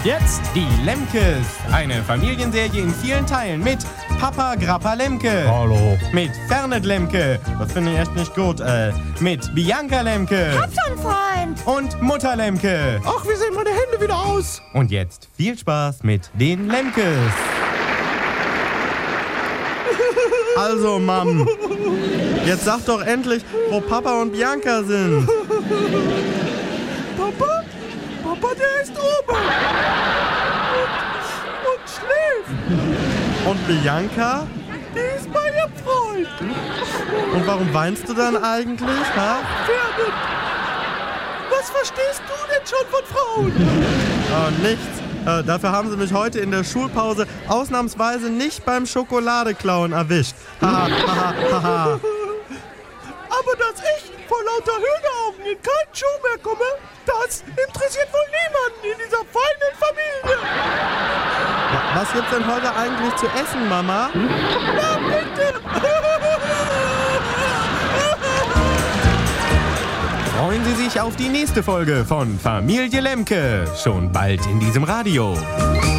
jetzt die Lemkes. Eine Familienserie in vielen Teilen mit Papa Grappa Lemke. Hallo. Mit Fernet Lemke. Das finde ich echt nicht gut. Mit Bianca Lemke. Hab schon, Freund. Und Mutter Lemke. Ach, wie sehen meine Hände wieder aus? Und jetzt viel Spaß mit den Lemkes. Also, Mom, jetzt sag doch endlich, wo Papa und Bianca sind. Papa, der ist oben. Und schläft. Und Bianca? Die ist bei ihrem Freund. Und warum weinst du dann eigentlich, ha? Fernet. Was verstehst du denn schon von Frauen? Oh, nichts. Dafür haben sie mich heute in der Schulpause ausnahmsweise nicht beim Schokoladeklauen erwischt. Haha, haha, haha. Aber dass ich vor lauter Hühneraugen in keinen Schuh mehr komme, das interessiert wohl niemanden in dieser feinen Familie. Was gibt's denn heute eigentlich zu essen, Mama? Na bitte. Freuen Sie sich auf die nächste Folge von Familie Lemke. Schon bald in diesem Radio.